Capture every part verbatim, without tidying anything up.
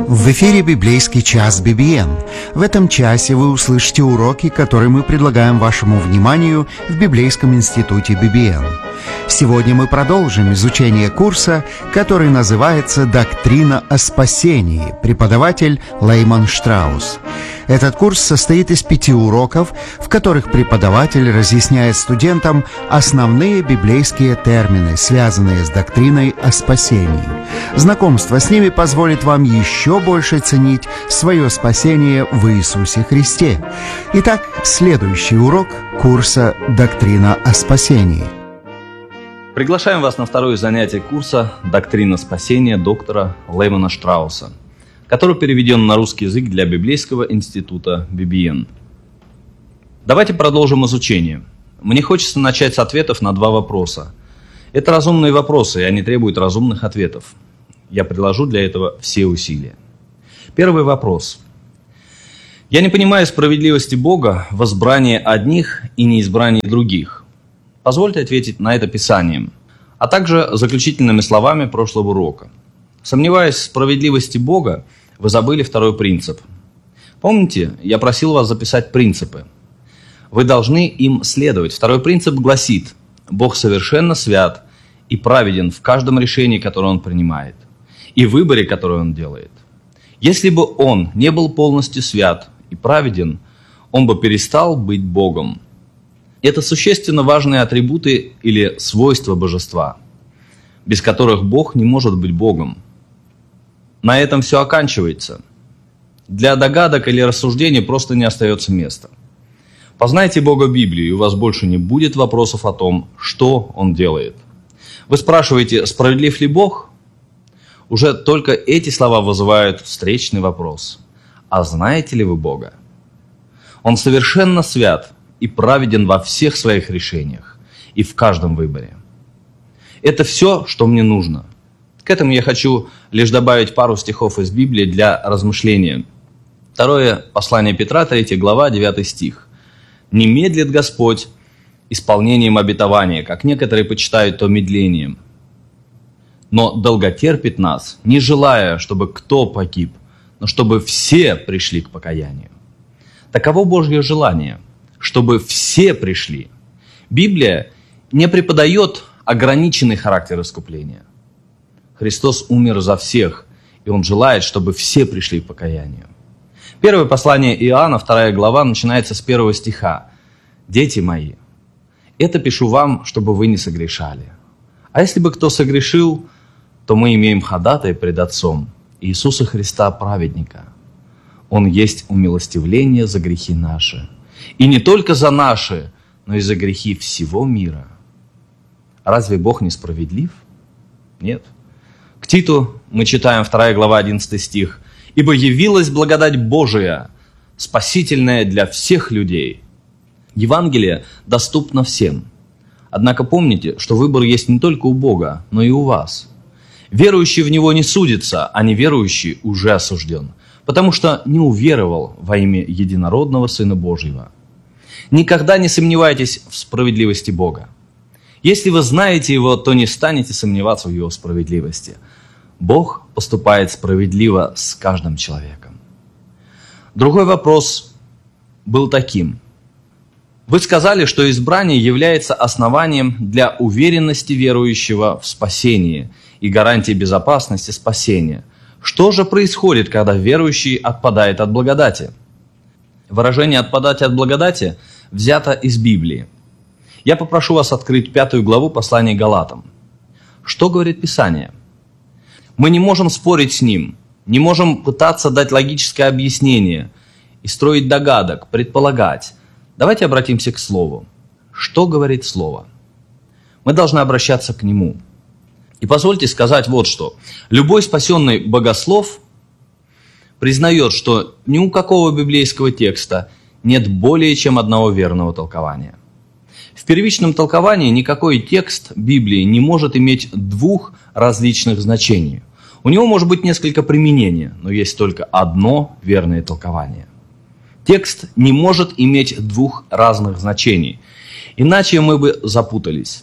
В эфире библейский час би би эн. В этом часе вы услышите уроки, которые мы предлагаем вашему вниманию в Библейском институте би би эн. Сегодня мы продолжим изучение курса, который называется «Доктрина о спасении». Преподаватель Лейман Штраус. Этот курс состоит из пяти уроков, в которых преподаватель разъясняет студентам основные библейские термины, связанные с доктриной о спасении. Знакомство с ними позволит вам еще больше ценить свое спасение в Иисусе Христе. Итак, следующий урок курса «Доктрина о спасении». Приглашаем вас на второе занятие курса «Доктрина спасения» доктора Леймана Штрауса, который переведен на русский язык для Библейского института би би эн. Давайте продолжим изучение. Мне хочется начать с ответов на два вопроса. Это разумные вопросы, и они требуют разумных ответов. Я приложу для этого все усилия. Первый вопрос. Я не понимаю справедливости Бога в избрании одних и неизбрании других. Позвольте ответить на это Писанием, а также заключительными словами прошлого урока. Сомневаясь в справедливости Бога, вы забыли второй принцип. Помните, я просил вас записать принципы. Вы должны им следовать. Второй принцип гласит: Бог совершенно свят и праведен в каждом решении, которое Он принимает, и выборе, который Он делает. Если бы Он не был полностью свят и праведен, Он бы перестал быть Богом. Это существенно важные атрибуты или свойства божества, без которых Бог не может быть Богом. На этом все оканчивается. Для догадок или рассуждений просто не остается места. Познайте Бога в Библии, и у вас больше не будет вопросов о том, что Он делает. Вы спрашиваете, справедлив ли Бог? Уже только эти слова вызывают встречный вопрос. А знаете ли вы Бога? Он совершенно свят и праведен во всех своих решениях и в каждом выборе. Это все, что мне нужно. К этому я хочу лишь добавить пару стихов из Библии для размышления. Второе послание Петра, третья глава, девятый стих. «Не медлит Господь исполнением обетования, как некоторые почитают то медлением, но долготерпит нас, не желая, чтобы кто погиб, но чтобы все пришли к покаянию». Таково Божье желание, чтобы все пришли. Библия не преподает ограниченный характер искупления. Христос умер за всех, и Он желает, чтобы все пришли к покаянию. Первое послание Иоанна, вторая глава, начинается с первого стиха. «Дети мои, это пишу вам, чтобы вы не согрешали. А если бы кто согрешил, то мы имеем ходатая пред Отцом, Иисуса Христа, праведника. Он есть умилостивление за грехи наши. И не только за наши, но и за грехи всего мира». Разве Бог не справедлив? Нет. К Титу мы читаем вторая глава, одиннадцатый стих. «Ибо явилась благодать Божия, спасительная для всех людей». Евангелие доступно всем. Однако помните, что выбор есть не только у Бога, но и у вас. Верующий в Него не судится, а неверующий уже осужден, потому что не уверовал во имя единородного Сына Божьего. Никогда не сомневайтесь в справедливости Бога. Если вы знаете Его, то не станете сомневаться в Его справедливости. Бог поступает справедливо с каждым человеком. Другой вопрос был таким. Вы сказали, что избрание является основанием для уверенности верующего в спасении и гарантией безопасности спасения. Что же происходит, когда верующий отпадает от благодати? Выражение «отпадать от благодати» взято из Библии. Я попрошу вас открыть пятую главу послания Галатам. Что говорит Писание? Мы не можем спорить с ним, не можем пытаться дать логическое объяснение и строить догадок, предполагать. Давайте обратимся к Слову. Что говорит Слово? Мы должны обращаться к Нему. И позвольте сказать вот что. Любой спасенный богослов признает, что ни у какого библейского текста нет более чем одного верного толкования. В первичном толковании никакой текст Библии не может иметь двух различных значений. У него может быть несколько применений, но есть только одно верное толкование. Текст не может иметь двух разных значений, иначе мы бы запутались.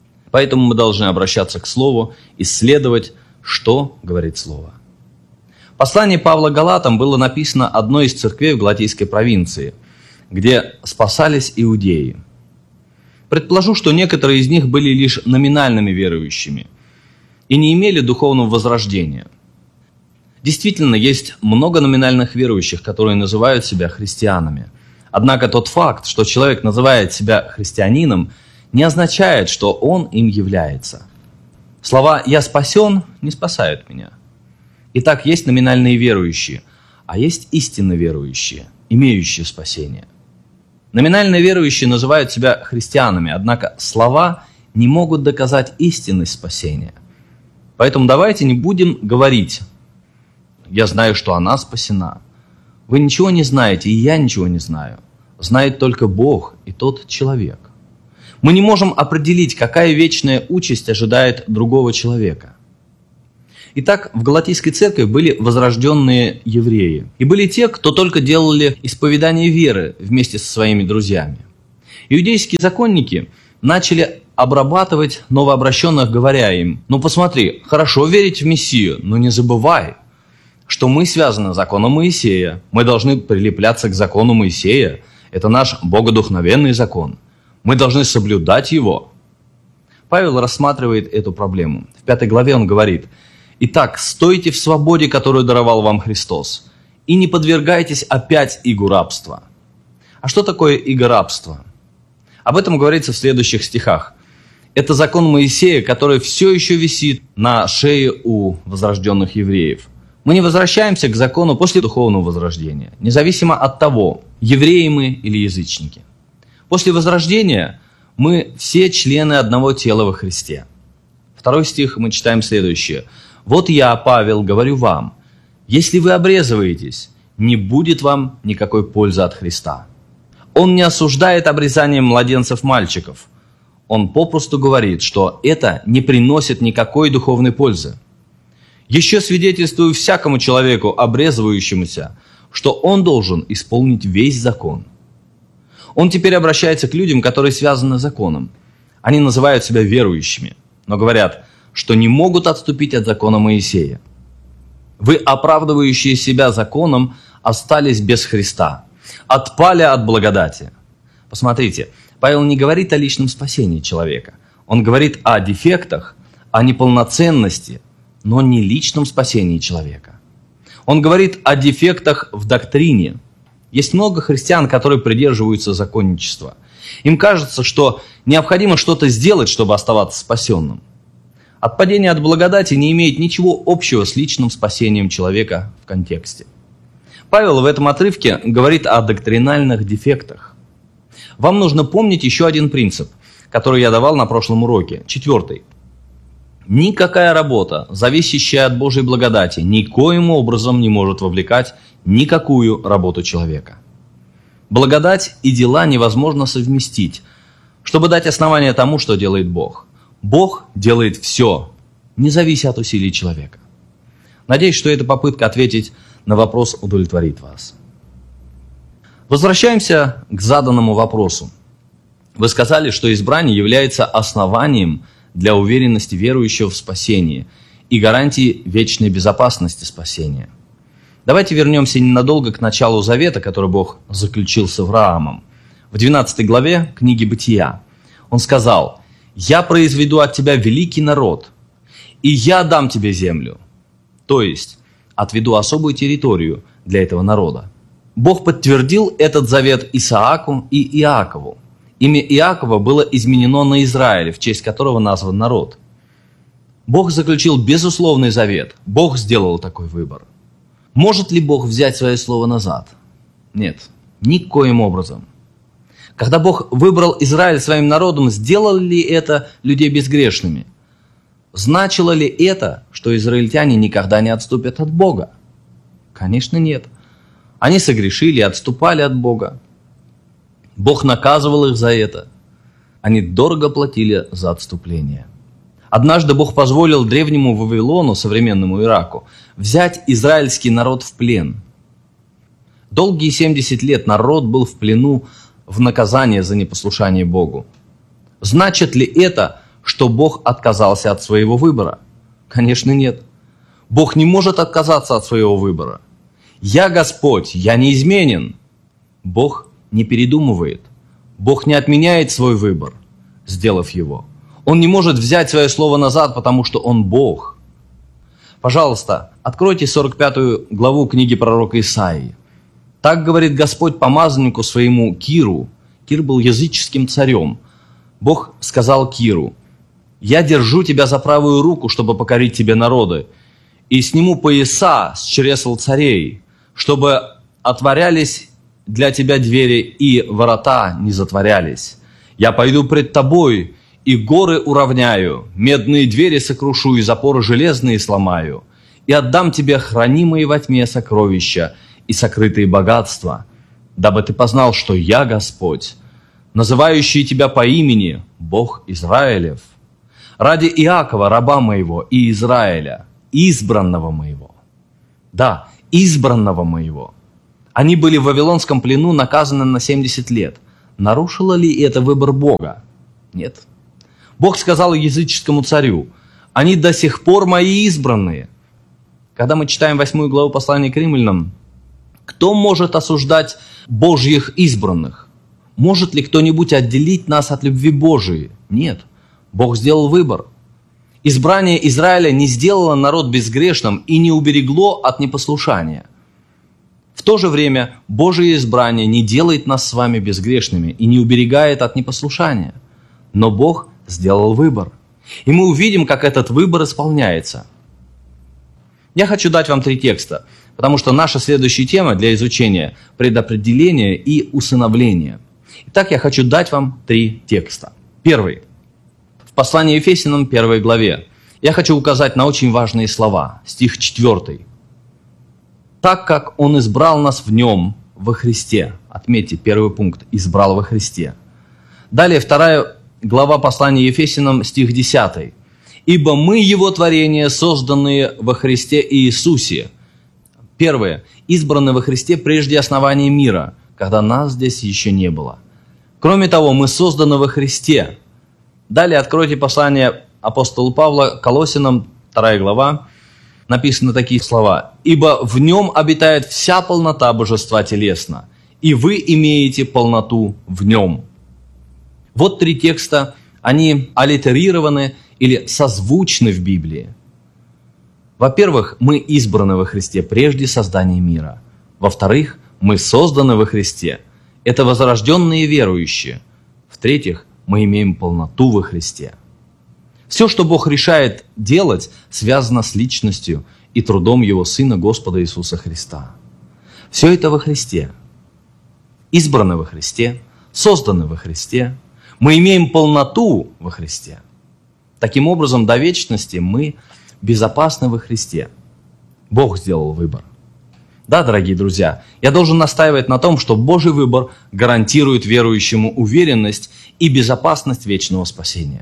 Поэтому мы должны обращаться к Слову, исследовать, что говорит Слово. Послание Павла Галатам было написано одной из церквей в Галатийской провинции, где спасались иудеи. Предположу, что некоторые из них были лишь номинальными верующими и не имели духовного возрождения. Действительно, есть много номинальных верующих, которые называют себя христианами. Однако тот факт, что человек называет себя христианином, не означает, что он им является. Слова «я спасен» не спасают меня. Итак, есть номинальные верующие, а есть истинно верующие, имеющие спасение. Номинально верующие называют себя христианами, однако слова не могут доказать истинность спасения. Поэтому давайте не будем говорить «я знаю, что она спасена». Вы ничего не знаете, и я ничего не знаю. Знает только Бог и тот человек. Мы не можем определить, какая вечная участь ожидает другого человека. Итак, в Галатийской церкви были возрожденные евреи. И были те, кто только делали исповедание веры вместе со своими друзьями. Иудейские законники начали обрабатывать новообращенных, говоря им: «Ну посмотри, хорошо верить в Мессию, но не забывай, что мы связаны с законом Моисея. Мы должны прилепляться к закону Моисея. Это наш богодухновенный закон. Мы должны соблюдать его». Павел рассматривает эту проблему. В пятой главе он говорит: «Итак, стойте в свободе, которую даровал вам Христос, и не подвергайтесь опять игу рабства». А что такое иго рабства? Об этом говорится в следующих стихах. Это закон Моисея, который все еще висит на шее у возрожденных евреев. Мы не возвращаемся к закону после духовного возрождения, независимо от того, евреи мы или язычники. После возрождения мы все члены одного тела во Христе. Второй стих мы читаем следующее. «Вот я, Павел, говорю вам, если вы обрезываетесь, не будет вам никакой пользы от Христа». Он не осуждает обрезанием младенцев-мальчиков. Он попросту говорит, что это не приносит никакой духовной пользы. Еще свидетельствую всякому человеку, обрезывающемуся, что он должен исполнить весь закон. Он теперь обращается к людям, которые связаны с законом. Они называют себя верующими, но говорят, что не могут отступить от закона Моисея. Вы, оправдывающие себя законом, остались без Христа, отпали от благодати. Посмотрите, Павел не говорит о личном спасении человека. Он говорит о дефектах, о неполноценности, но не личном спасении человека. Он говорит о дефектах в доктрине. Есть много христиан, которые придерживаются законничества. Им кажется, что необходимо что-то сделать, чтобы оставаться спасенным. Отпадение от благодати не имеет ничего общего с личным спасением человека в контексте. Павел в этом отрывке говорит о доктринальных дефектах. Вам нужно помнить еще один принцип, который я давал на прошлом уроке, четвертый. Никакая работа, зависящая от Божьей благодати, никоим образом не может вовлекать никакую работу человека. Благодать и дела невозможно совместить, чтобы дать основание тому, что делает Бог. Бог делает все, не завися от усилий человека. Надеюсь, что эта попытка ответить на вопрос удовлетворит вас. Возвращаемся к заданному вопросу. Вы сказали, что избрание является основанием для уверенности верующего в спасении и гарантии вечной безопасности спасения. Давайте вернемся ненадолго к началу завета, который Бог заключил с Авраамом. В двенадцатой главе книги Бытия Он сказал: «Я произведу от тебя великий народ, и я дам тебе землю». То есть, отведу особую территорию для этого народа. Бог подтвердил этот завет Исааку и Иакову. Имя Иакова было изменено на Израиль, в честь которого назван народ. Бог заключил безусловный завет. Бог сделал такой выбор. Может ли Бог взять свое слово назад? Нет, никоим образом. Когда Бог выбрал Израиль своим народом, сделал ли это людей безгрешными? Значило ли это, что израильтяне никогда не отступят от Бога? Конечно, нет. Они согрешили и отступали от Бога. Бог наказывал их за это. Они дорого платили за отступление. Однажды Бог позволил древнему Вавилону, современному Ираку, взять израильский народ в плен. Долгие семьдесят лет народ был в плену в наказание за непослушание Богу. Значит ли это, что Бог отказался от своего выбора? Конечно, нет. Бог не может отказаться от своего выбора. «Я Господь, я неизменен». Бог не передумывает. Бог не отменяет свой выбор, сделав его. Он не может взять свое слово назад, потому что Он Бог. Пожалуйста, откройте сорок пятую главу книги пророка Исаии. Так говорит Господь помазаннику своему Киру. Кир был языческим царем. Бог сказал Киру: «Я держу тебя за правую руку, чтобы покорить тебе народы, и сниму пояса с чресл царей, чтобы отворялись для тебя двери, и ворота не затворялись. Я пойду пред тобой, и горы уравняю, медные двери сокрушу, и запоры железные сломаю, и отдам тебе хранимые во тьме сокровища и сокрытые богатства, дабы ты познал, что я Господь, называющий тебя по имени, Бог Израилев, ради Иакова, раба моего, и Израиля, избранного моего». Да, избранного моего. Они были в вавилонском плену, наказаны на семьдесят лет. Нарушило ли это выбор Бога? Нет. Бог сказал языческому царю: «Они до сих пор мои избранные». Когда мы читаем восьмую главу послания к римлянам, кто может осуждать Божьих избранных? Может ли кто-нибудь отделить нас от любви Божией? Нет. Бог сделал выбор. Избрание Израиля не сделало народ безгрешным и не уберегло от непослушания. В то же время Божие избрание не делает нас с вами безгрешными и не уберегает от непослушания. Но Бог сделал выбор. И мы увидим, как этот выбор исполняется. Я хочу дать вам три текста, потому что наша следующая тема для изучения – предопределение и усыновление. Итак, я хочу дать вам три текста. Первый. В послании Ефесянам первой главе. Я хочу указать на очень важные слова. Стих четвертый. «Так как Он избрал нас в Нем, во Христе». Отметьте первый пункт. «Избрал во Христе». Далее вторая глава послания Ефесянам, стих десятый. «Ибо мы Его творение, созданные во Христе Иисусе». Первое. Избраны во Христе прежде основания мира, когда нас здесь еще не было. Кроме того, мы созданы во Христе. Далее откройте послание апостола Павла Колоссянам, вторая глава. Написаны такие слова: «Ибо в Нем обитает вся полнота божества телесно, и вы имеете полноту в Нем». Вот три текста, они аллитерированы или созвучны в Библии. Во-первых, мы избраны во Христе прежде создания мира. Во-вторых, мы созданы во Христе. Это возрожденные верующие. В-третьих, мы имеем полноту во Христе. Все, что Бог решает делать, связано с личностью и трудом Его Сына Господа Иисуса Христа. Все это во Христе. Избраны во Христе, созданы во Христе. Мы имеем полноту во Христе. Таким образом, до вечности мы безопасны во Христе. Бог сделал выбор. Да, дорогие друзья, я должен настаивать на том, что Божий выбор гарантирует верующему уверенность и безопасность вечного спасения.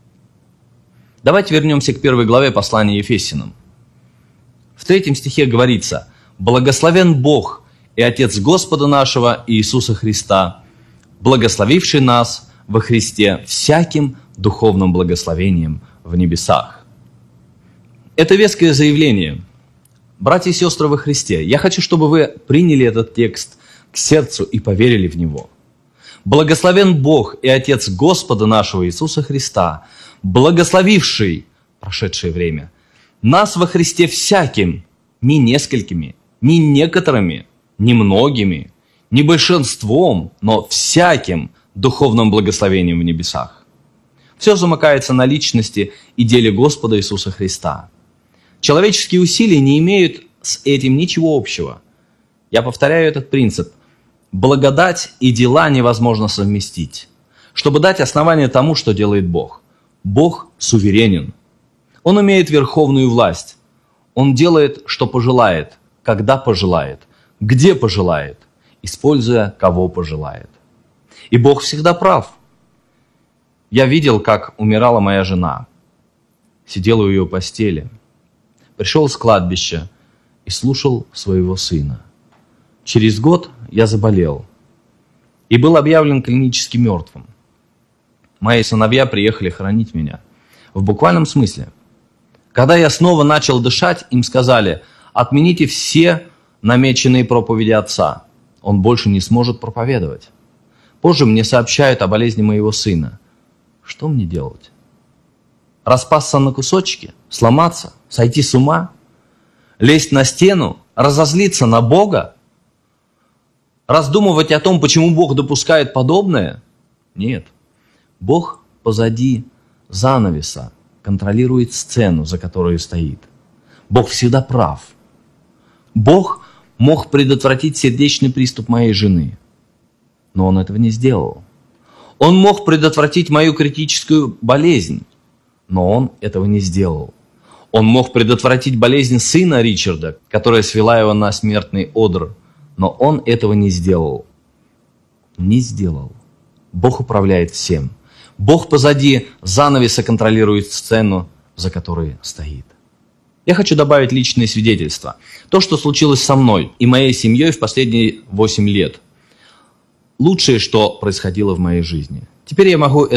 Давайте вернемся к первой главе послания Ефесянам. В третьем стихе говорится: «Благословен Бог и Отец Господа нашего Иисуса Христа, благословивший нас во Христе всяким духовным благословением в небесах». Это веское заявление. Братья и сестры во Христе, я хочу, чтобы вы приняли этот текст к сердцу и поверили в него. Благословен Бог и Отец Господа нашего Иисуса Христа, благословивший прошедшее время нас во Христе всяким, не несколькими, не некоторыми, не многими, не большинством, но всяким духовным благословением в небесах. Все замыкается на личности и деле Господа Иисуса Христа. Человеческие усилия не имеют с этим ничего общего. Я повторяю этот принцип. Благодать и дела невозможно совместить, чтобы дать основание тому, что делает Бог. Бог суверенен. Он имеет верховную власть. Он делает, что пожелает, когда пожелает, где пожелает, используя, кого пожелает. И Бог всегда прав. Я видел, как умирала моя жена. Сидел у ее постели. Пришел с кладбища и слушал своего сына. Через год я заболел и был объявлен клинически мертвым. Мои сыновья приехали хоронить меня. В буквальном смысле. Когда я снова начал дышать, им сказали: отмените все намеченные проповеди отца. Он больше не сможет проповедовать. Позже мне сообщают о болезни моего сына. Что мне делать? Распасться на кусочки? Сломаться? Сойти с ума? Лезть на стену? Разозлиться на Бога? Раздумывать о том, почему Бог допускает подобное? Нет. Бог позади занавеса контролирует сцену, за которой стоит. Бог всегда прав. Бог мог предотвратить сердечный приступ моей жены, но Он этого не сделал. Он мог предотвратить мою критическую болезнь, но Он этого не сделал. Он мог предотвратить болезнь сына Ричарда, которая свела его на смертный одр, но Он этого не сделал. Не сделал. Бог управляет всем. Бог позади занавеса контролирует сцену, за которой стоит. Я хочу добавить личные свидетельства. То, что случилось со мной и моей семьей в последние восемь лет. Лучшее, что происходило в моей жизни. Теперь я могу